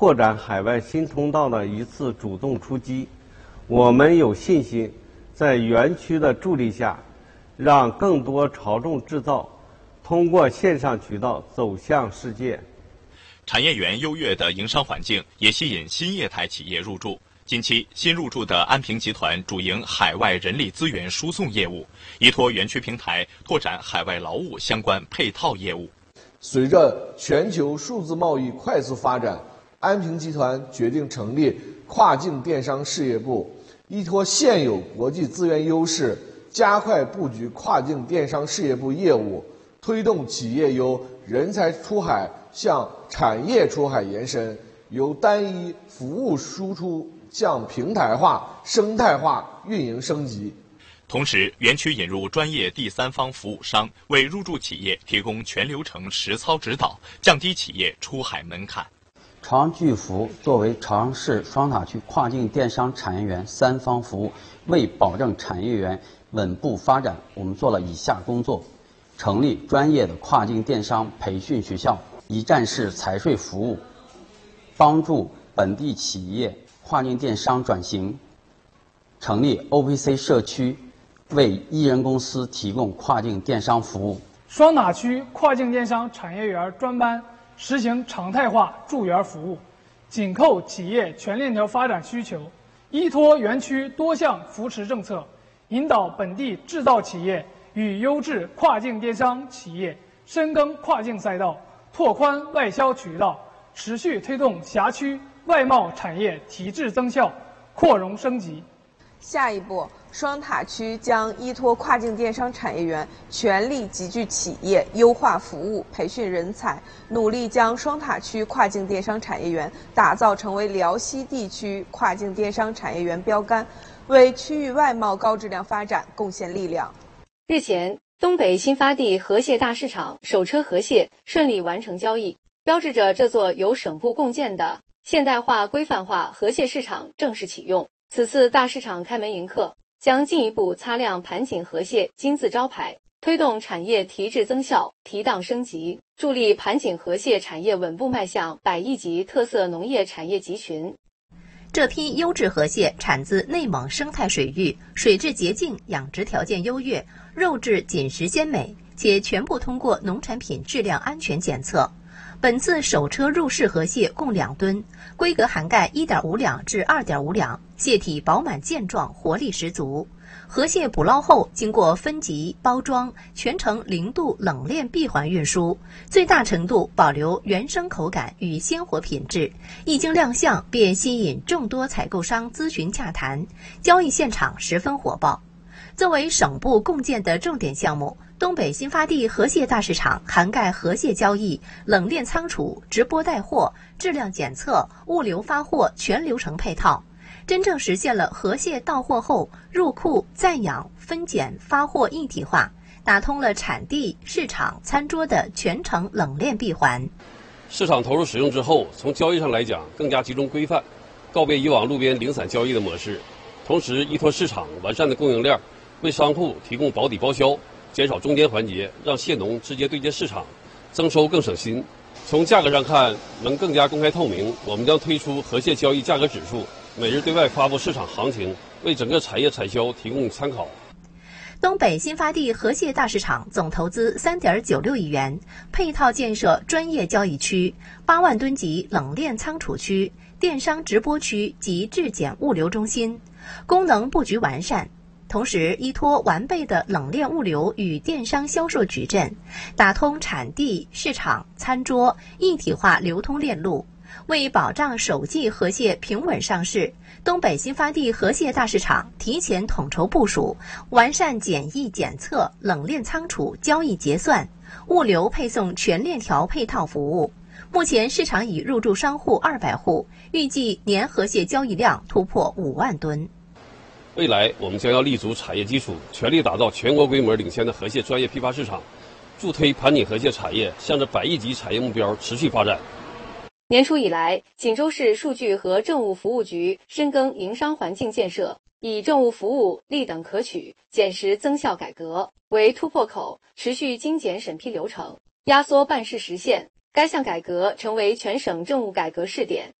拓展海外新通道的一次主动出击。我们有信心，在园区的助力下，让更多潮众制造通过线上渠道走向世界。 产业园优越的营商环境也吸引新业态企业入驻。近期，新入驻的安平集团主营海外人力资源输送业务，依托园区平台拓展海外劳务相关配套业务。 随着全球数字贸易快速发展，安平集团决定成立跨境电商事业部，依托现有国际资源优势，加快布局跨境电商事业部业务，推动企业由人才出海向产业出海延伸，由单一服务输出向平台化、生态化运营升级。 同时，园区引入专业第三方服务商，为入驻企业提供全流程实操指导，降低企业出海门槛。 朝阳巨福作为朝阳市双塔区跨境电商产业园三方服务，为保证产业园稳步发展，我们做了以下工作：成立专业的跨境电商培训学校，一站式财税服务，帮助本地企业跨境电商转型；成立 OPC 社区，为艺人公司提供跨境电商服务。 双塔区跨境电商产业园专班实行常态化驻园服务，紧扣企业全链条发展需求，依托园区多项扶持政策，引导本地制造企业与优质跨境电商企业深耕跨境赛道，拓宽外销渠道，持续推动辖区外贸产业提质增效、扩容升级。 下一步，双塔区将依托跨境电商产业园，全力集聚企业，优化服务，培训人才，努力将双塔区跨境电商产业园打造成为辽西地区跨境电商产业园标杆，为区域外贸高质量发展贡献力量。 日前，东北新发地河蟹大市场首车河蟹顺利完成交易，标志着这座由省部共建的现代化规范化河蟹市场正式启用。此次大市场开门迎客，将进一步擦亮盘锦河蟹金字招牌，推动产业提质增效、提档升级，助力盘锦河蟹产业稳步迈向100亿级特色农业产业集群。 这批优质河蟹产自内蒙生态水域，水质洁净，养殖条件优越，肉质紧实鲜美，且全部通过农产品质量安全检测。本次首车入市河蟹共2吨，规格涵盖1.5两至2.5两，蟹体饱满健壮，活力十足。河蟹捕捞后经过分级包装，全程0度冷链闭环运输，最大程度保留原生口感与鲜活品质。一经亮相便吸引众多采购商咨询洽谈，交易现场十分火爆。作为省部共建的重点项目，东北新发地河蟹大市场涵盖河蟹交易、冷链仓储、直播带货、质量检测、物流发货全流程配套，真正实现了河蟹到货后入库、暂养、分拣、发货一体化，打通了产地、市场、餐桌的全程冷链闭环。 市场投入使用之后，从交易上来讲更加集中规范，告别以往路边零散交易的模式，同时依托市场完善的供应链，为商户提供保底包销，减少中间环节，让蟹农直接对接市场，增收更省心。从价格上看，能更加公开透明，我们将推出河蟹交易价格指数，每日对外发布市场行情，为整个产业产销提供参考。 东北新发地河蟹大市场总投资3.96亿元，配套建设专业交易区、8万吨级冷链仓储区、电商直播区及质检物流中心，功能布局完善。同时依托完备的冷链物流与电商销售矩阵，打通产地、市场、餐桌一体化流通链路。为保障首季河蟹平稳上市，东北新发地河蟹大市场提前统筹部署，完善检疫检测、冷链仓储、交易结算、物流配送全链条配套服务。目前市场已入驻商户200户，预计年河蟹交易量突破5万吨。 未来我们将要立足产业基础，全力打造全国规模领先的河蟹专业批发市场，助推盘锦河蟹产业向着100亿级产业目标持续发展。 年初以来，锦州市数据和政务服务局深耕营商环境建设，以政务服务立等可取、减时增效改革为突破口，持续精简审批流程，压缩办事时限。该项改革成为全省政务改革试点，